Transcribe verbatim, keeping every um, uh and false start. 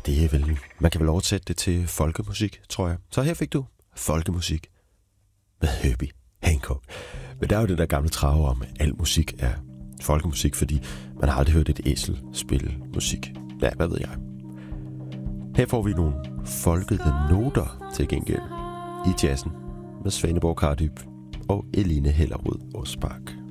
det er vel, man kan vel oversætte det til folkemusik, tror jeg. Så her fik du folkemusik med Herbie Hancock. Men der er jo den der gamle trave om, at al musik er folkemusik, fordi man har aldrig hørt et æsel spille musik. Ja, hvad ved jeg. Her får vi nogle folkede noter til gengæld i jazzen med Svaneborg Kardyb og Eline Hellerud Osbak.